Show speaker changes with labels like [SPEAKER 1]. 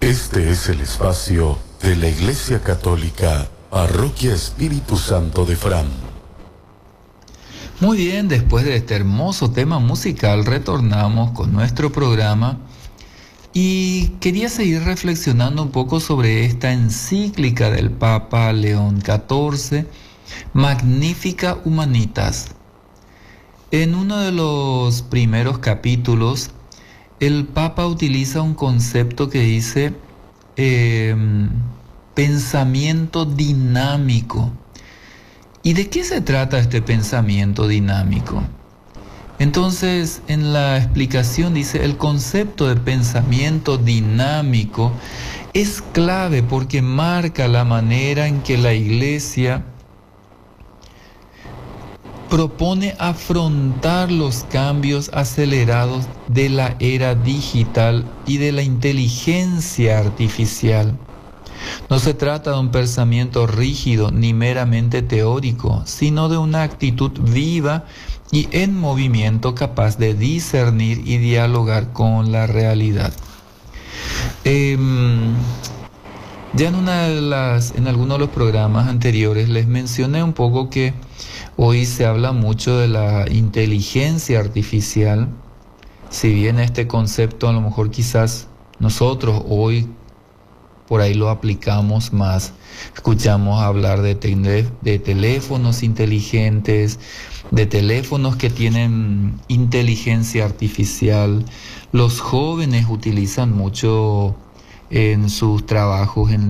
[SPEAKER 1] Este es el espacio de la Iglesia Católica, Parroquia Espíritu Santo de Fran.
[SPEAKER 2] Muy bien, después de este hermoso tema musical, retornamos con nuestro programa y quería seguir reflexionando un poco sobre esta encíclica del Papa León XIV, Magnificat Humanitas. En uno de los primeros capítulos, el Papa utiliza un concepto que dice pensamiento dinámico. ¿Y de qué se trata este pensamiento dinámico? Entonces, en la explicación dice, el concepto de pensamiento dinámico es clave porque marca la manera en que la Iglesia propone afrontar los cambios acelerados de la era digital y de la inteligencia artificial. No se trata de un pensamiento rígido ni meramente teórico, sino de una actitud viva y en movimiento capaz de discernir y dialogar con la realidad. Ya en algunos de los programas anteriores les mencioné un poco que hoy se habla mucho de la inteligencia artificial. Si bien este concepto a lo mejor quizás nosotros hoy por ahí lo aplicamos más, escuchamos hablar de teléfonos inteligentes, de teléfonos que tienen inteligencia artificial. Los jóvenes utilizan mucho en sus trabajos, en